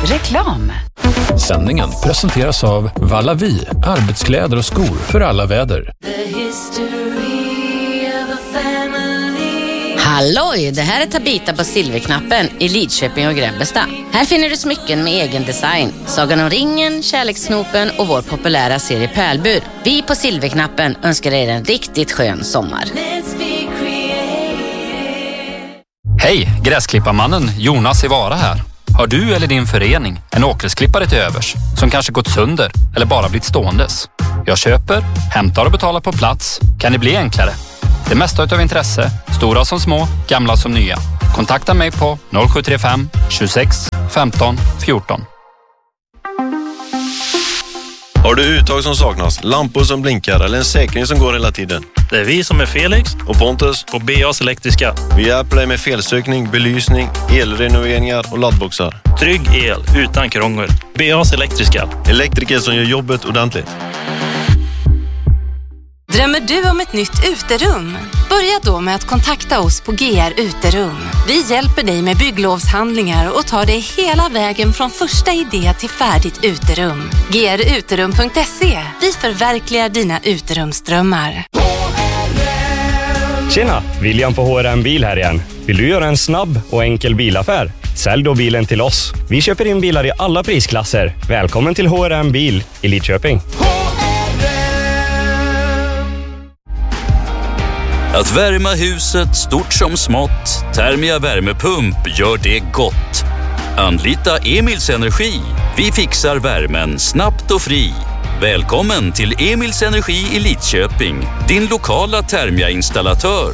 Reklam. Sändningen presenteras av Vallavi, arbetskläder och skor för alla väder. Halloj, det här är Tabita på Silverknappen i Lidköping och Grebbestad. Här finner du smycken med egen design. Sagan om ringen, kärleksknopen och vår populära serie Pärlbur. Vi på Silverknappen önskar er en riktigt skön sommar. Hej, gräsklipparmannen Jonas i Vara här. Har du eller din förening en åkersklippare till övers som kanske gått sönder eller bara blivit ståendes? Jag köper, hämtar och betalar på plats. Kan det bli enklare? Det mesta utav intresse, stora som små, gamla som nya. Kontakta mig på 0735 26 15 14. Har du uttag som saknas, lampor som blinkar eller en säkring som går hela tiden? Det är vi som är Felix och Pontus på BAs Elektriska. Vi hjälper dig med felsökning, belysning, elrenoveringar och laddboxar. Trygg el utan krångel. BAs Elektriska. Elektriker som gör jobbet ordentligt. Drömmer du om ett nytt uterum? Börja då med att kontakta oss på GR Uterum. Vi hjälper dig med bygglovshandlingar och tar dig hela vägen från första idé till färdigt uterum. gruterum.se. Vi förverkligar dina uterumsdrömmar. Tjena, William på HRM Bil här igen. Vill du göra en snabb och enkel bilaffär? Sälj då bilen till oss. Vi köper in bilar i alla prisklasser. Välkommen till HRM Bil i Lidköping. Att värma huset stort som smått, Thermia värmepump gör det gott. Anlita Emils Energi. Vi fixar värmen snabbt och fri. Välkommen till Emils Energi i Lidköping, din lokala Thermia-installatör.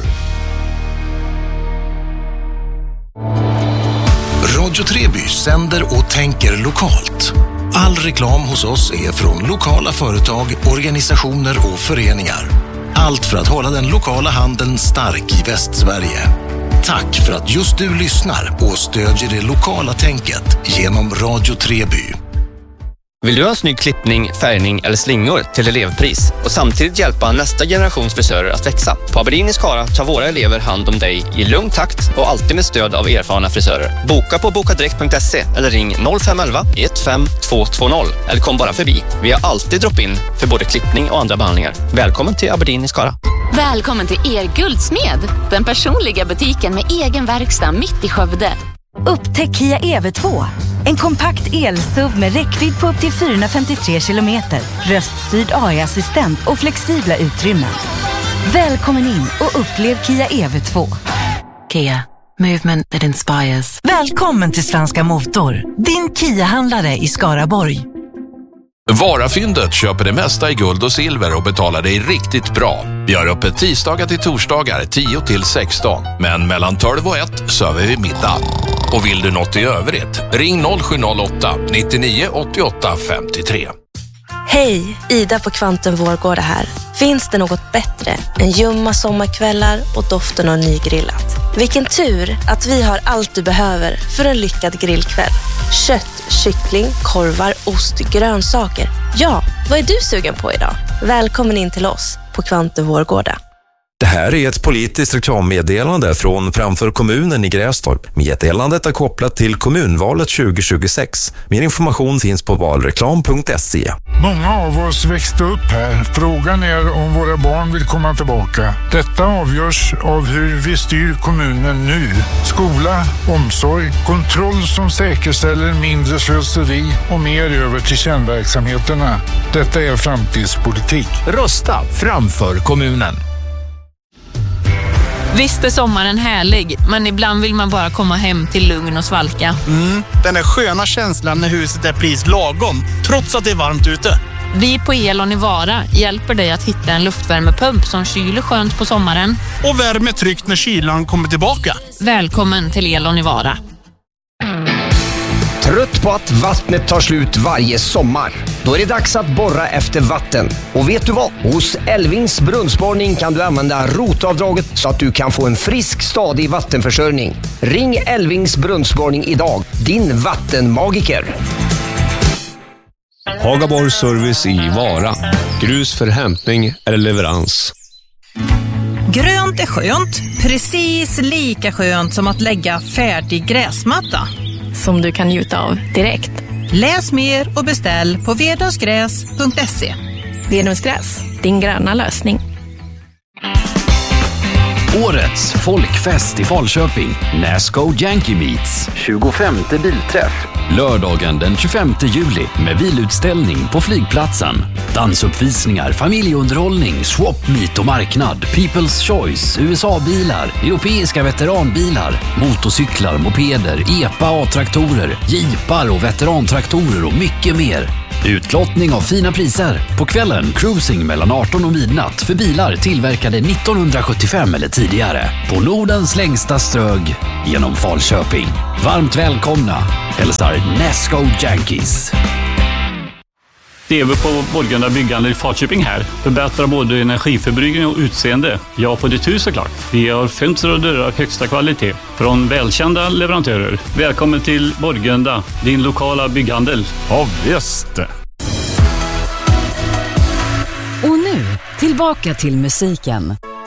Radio Treby sänder och tänker lokalt. All reklam hos oss är från lokala företag, organisationer och föreningar. Allt för att hålla den lokala handeln stark i Västsverige. Tack för att just du lyssnar och stödjer det lokala tänket genom Radio Treby. Vill du ha en snygg klippning, färgning eller slingor till elevpris och samtidigt hjälpa nästa generations frisörer att växa? På Aberdeen i Skara tar våra elever hand om dig i lugn takt och alltid med stöd av erfarna frisörer. Boka på bokadirekt.se eller ring 0511 15220 eller kom bara förbi. Vi har alltid drop-in för både klippning och andra behandlingar. Välkommen till Aberdeen i Skara. Välkommen till er Guldsmed, den personliga butiken med egen verkstad mitt i Skövde. Upptäck Kia EV2. En kompakt el-SUV med räckvidd på upp till 453 kilometer, röststyrd AI-assistent och flexibla utrymmen. Välkommen in och upplev Kia EV2. Kia. Movement that inspires. Välkommen till Svenska Motor, din Kia-handlare i Skaraborg. Varafyndet köper det mesta i guld och silver och betalar dig riktigt bra. Vi har öppet tisdagar till torsdagar 10 till 16. Men mellan 12 och 1 söver vi middag. Och vill du något i övrigt, ring 0708 99 88 53. Hej, Ida på Kvantum Vårgårda här. Finns det något bättre än ljumma sommarkvällar och doften av nygrillat? Vilken tur att vi har allt du behöver för en lyckad grillkväll. Kött, kyckling, korvar, ost, grönsaker. Ja, vad är du sugen på idag? Välkommen in till oss på Kvantum Vårgårda. Det här är ett politiskt reklammeddelande från Framför kommunen i Grästorp. Meddelandet är kopplat till kommunvalet 2026. Mer information finns på valreklam.se. Många av oss växte upp här. Frågan är om våra barn vill komma tillbaka. Detta avgörs av hur vi styr kommunen nu. Skola, omsorg, kontroll som säkerställer mindre slöseri och mer över till kärnverksamheterna. Detta är framtidspolitik. Rösta Framför kommunen. Visst är sommaren härlig, men ibland vill man bara komma hem till lugn och svalka. Den är sköna känslan när huset är pris lagom, trots att det är varmt ute. Vi på Elon i Vara hjälper dig att hitta en luftvärmepump som kyler skönt på sommaren. Och värmer tryggt när kylan kommer tillbaka. Välkommen till Elon i Vara. Trött på att vattnet tar slut varje sommar? Då är det dags att borra efter vatten. Och vet du vad? Hos Elvings brunnsborrning kan du använda rotavdraget så att du kan få en frisk, stadig vattenförsörjning. Ring Elvings brunnsborrning idag. Din vattenmagiker. Hagaborg Service i Vara. Grus för hämtning eller leverans. Grönt är skönt. Precis lika skönt som att lägga färdig gräsmatta. som du kan njuta av direkt. Läs mer och beställ på vedungsgräs.se. Vedungsgräs, din gröna lösning. Årets folkfest i Falköping. Nasco Yankee Meets. 25:e bilträff. Lördagen den 25 juli med bilutställning på flygplatsen. Dansuppvisningar, familjeunderhållning, swap meet och marknad. People's Choice, USA-bilar, europeiska veteranbilar, motorcyklar, mopeder, EPA A-traktorer, jeepar och veterantraktorer och mycket mer. Utlottning av fina priser. På kvällen cruising mellan 18 och midnatt för bilar tillverkade 1975 eller tidigare. På Nordens längsta strög genom Falköping. Varmt välkomna. Hälsar Nasco Yankees. TV på Borgunda byggande i Falköping här. Förbättrar både energiförbrukning och utseende. Ja, på ditt hus såklart. Vi har fönster och dörrar av högsta kvalitet. Från välkända leverantörer. Välkommen till Borgunda, din lokala bygghandel. Ja, visst. Och nu, tillbaka till musiken.